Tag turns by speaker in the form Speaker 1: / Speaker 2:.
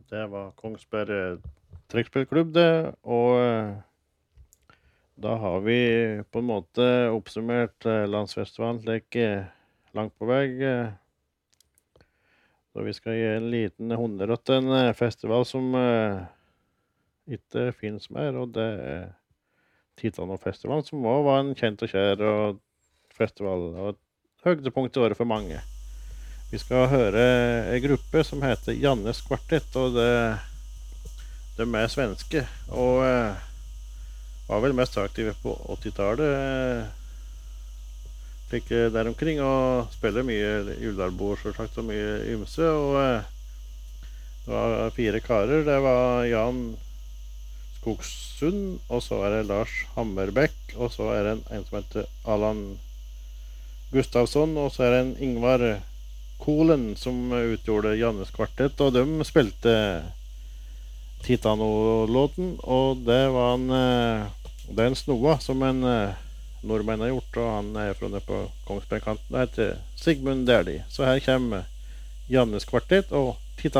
Speaker 1: det var Kongsberg trekkspillklubb det, og da har vi på en måte oppsummert landsfestivalen langt på vei. Så vi skal gi en liten honnør til en festival som ikke finnes mer, og det Titanofestivalen, som også var en kjent og kjær festival, og et høydepunkt i året for mange. Vi skal høre en gruppe som heter Jannes Kvartett, og de svenske, og var vel mest aktive på 80-tallet, fikk der omkring, og spiller mye Juldalbord, selvsagt, og mye ymse, og det var 4 karer. Det var Jan Skogssund, og så det Lars Hammerbæk, og så det en som heter Allan Gustafsson, og så det en Ingvar Kolen som utgjorde Jannes Kvartett, og de spilte Titano-låten, og det var det en snoa som en nordmenn har gjort, og han fra nede på Kongsbergkanten, det heter Sigmund Dæhlie. Så her kommer Jannes Kvartett og